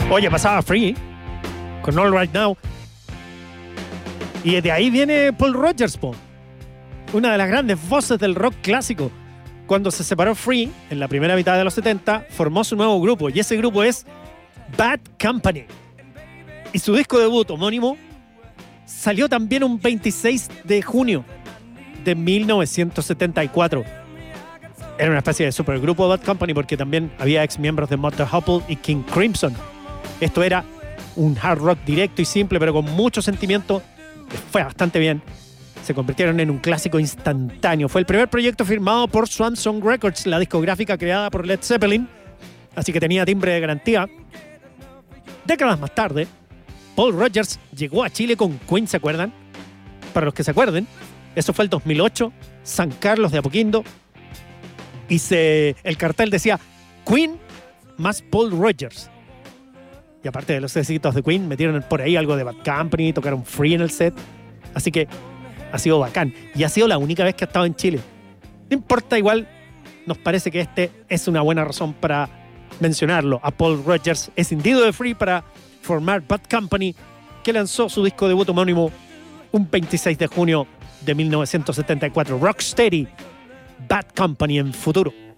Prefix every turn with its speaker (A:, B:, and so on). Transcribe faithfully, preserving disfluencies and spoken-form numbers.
A: Oye, pasaba Free con All Right Now. Y de ahí viene Paul Rodgers, po. Una de las grandes voces del rock clásico. Cuando se separó Free en la primera mitad de los setenta, formó su nuevo grupo. Y ese grupo es Bad Company. Y su disco debut homónimo salió también un veintiséis de junio de mil novecientos setenta y cuatro. Era una especie de supergrupo Bad Company porque también había ex miembros de Motörhead y King Crimson. Esto era un hard rock directo y simple, pero con mucho sentimiento. Fue bastante bien. Se convirtieron en un clásico instantáneo. Fue el primer proyecto firmado por Swan Song Records, la discográfica creada por Led Zeppelin, así que tenía timbre de garantía. Décadas más tarde, Paul Rodgers llegó a Chile con Queen, ¿se acuerdan? Para los que se acuerden, eso fue el dos mil ocho, San Carlos de Apoquindo, y se, el cartel decía Queen más Paul Rodgers. Y aparte de los éxitos de Queen, metieron por ahí algo de Bad Company, tocaron Free en el set. Así que ha sido bacán. Y ha sido la única vez que ha estado en Chile. No importa, igual nos parece que este es una buena razón para mencionarlo. A Paul Rodgers, escindido de Free para formar Bad Company, que lanzó su disco debut homónimo un veintiséis de junio de mil novecientos setenta y cuatro. Rocksteady, Bad Company en futuro.